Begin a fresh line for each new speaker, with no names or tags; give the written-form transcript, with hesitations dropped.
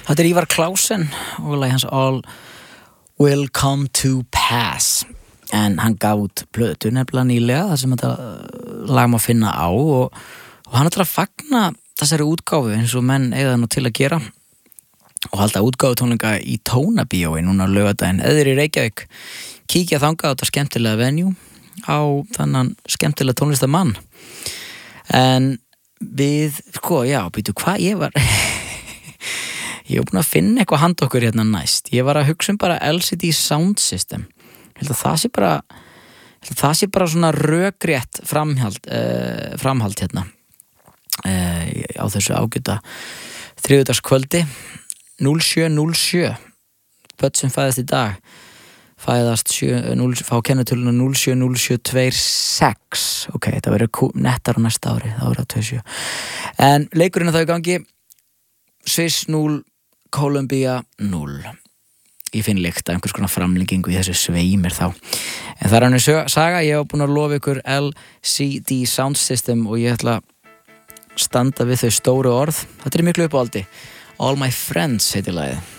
Þetta Ívar Klausen og lagið hans All Will Come to Pass, en hann gaf út plötu nefnilega nýlega þar sem þetta lag má finna á og hann ætlar að fagna þessari útgáfu eins og menn eiga nú til að gera og halda útgáfutónleika í Tónabíói núna á laugardaginn. Eður í Reykjavík, kíkja þangað á þetta skemmtilega venue á þannan skemmtilega tónlistamann. En við, býtu hvað ég var búin að finna eitthvað handa okkur hérna næst. Ég var að hugsa bara LCD Sound System. Ég held að það sé bara svona rökrétt framhald hérna á þessu ágæta þriðjudagskvöldi 07:07. Börn sem fæðast í dag fæðast fá kennitöluna 07:0726. Ok, þetta verður nettar á næsta ári, það verður 27. En leikurinn er þá í gangi. Sviss 0, Kólumbía 0. Ég finn líkt að einhvers konar framlengingu í þessu sveimir þá. En það er hann saga, ég hef búin að lofa ykkur LCD Sound System og ég ætla að standa við þau stóru orð. Þetta er miklu uppáldi. All My Friends heitir lagið.